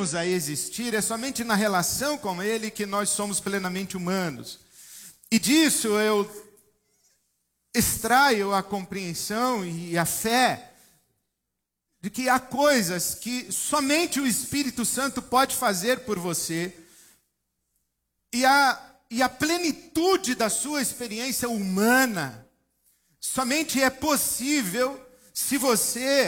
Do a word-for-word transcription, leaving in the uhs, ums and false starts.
aprendemos a existir, é somente na relação com Ele que nós somos plenamente humanos. E disso eu extraio a compreensão e a fé de que há coisas que somente o Espírito Santo pode fazer por você, e a, e a plenitude da sua experiência humana somente é possível se você